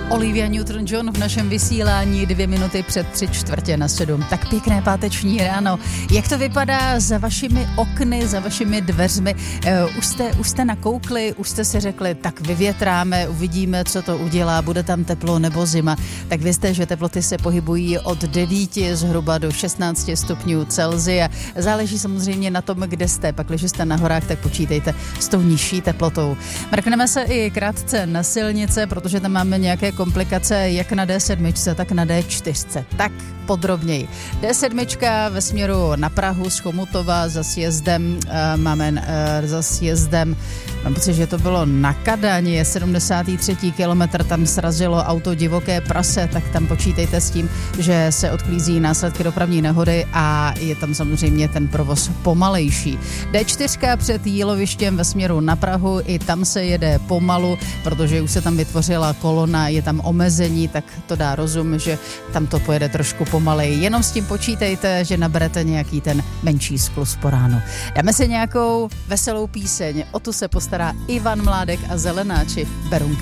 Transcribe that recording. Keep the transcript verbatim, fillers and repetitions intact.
Olivia Newton-John v našem vysílání dvě minuty před tři čtvrtě na sedm. Tak pěkné páteční ráno. Jak to vypadá za vašimi okny, za vašimi dveřmi? Uh, už, jste, už jste nakoukli, už jste si řekli, tak vyvětráme, uvidíme, co to udělá, bude tam teplo nebo zima. Tak vězte, že teploty se pohybují od devíti zhruba do šestnácti stupňů Celsia. Záleží samozřejmě na tom, kde jste. Pak, když jste na horách, tak počítejte s tou nižší teplotou. Mrkneme se i krátce na silnice, protože tam máme nějaké komplikace jak na dé sedm, tak na dé čtyři. Tak podrobněji. dé sedm ve směru na Prahu z Chomutova za sjezdem, uh, máme uh, za sjezdem, mám pocit, že to bylo na Kadaň, je sedmdesátý třetí kilometr, tam srazilo auto divoké prase, tak tam počítejte s tím, že se odklízí následky dopravní nehody a je tam samozřejmě ten provoz pomalejší. dé čtyři před Jílovištěm ve směru na Prahu, i tam se jede pomalu, protože už se tam vytvořila kolona, je tam omezení, tak to dá rozum, že tam to pojede trošku pomalej. Jenom s tím počítejte, že naberete nějaký ten menší skluz po ránu. Dáme si nějakou veselou píseň, o tu se postará Ivan Mládek a Zelenáči Berunka.